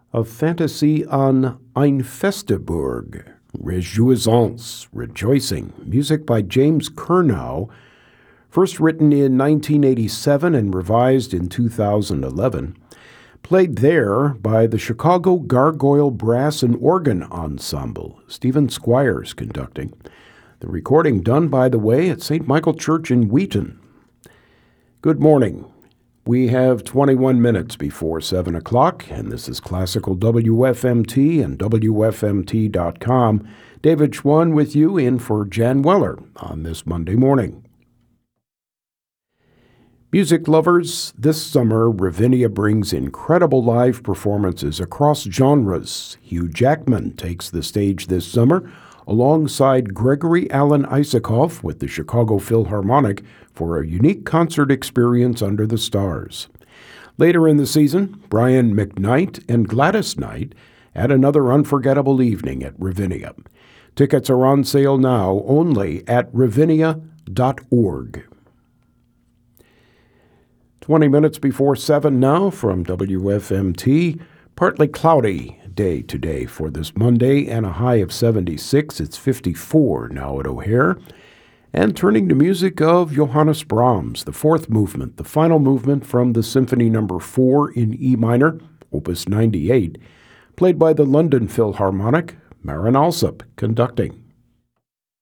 of Fantasie an ein Festeburg, Rejoisance, Rejoicing, music by James Curnow, first written in 1987 and revised in 2011, played there by the Chicago Gargoyle Brass and Organ Ensemble, Stephen Squires conducting. The recording done, by the way, at St. Michael Church in Wheaton. Good morning. We have 21 minutes before 7 o'clock, and this is Classical WFMT and WFMT.com. David Schwann with you in for Jan Weller on this Monday morning. Music lovers, this summer, Ravinia brings incredible live performances across genres. Hugh Jackman takes the stage this summer alongside Gregory Alan Isakov with the Chicago Philharmonic for a unique concert experience under the stars. Later in the season, Brian McKnight and Gladys Knight add another unforgettable evening at Ravinia. Tickets are on sale now only at ravinia.org. 20 minutes before 7 now from WFMT. Partly cloudy day today for this Monday and a high of 76. It's 54 now at O'Hare. And turning to music of Johannes Brahms, the fourth movement, the final movement from the Symphony No. 4 in E minor, Opus 98, played by the London Philharmonic, Marin Alsop conducting.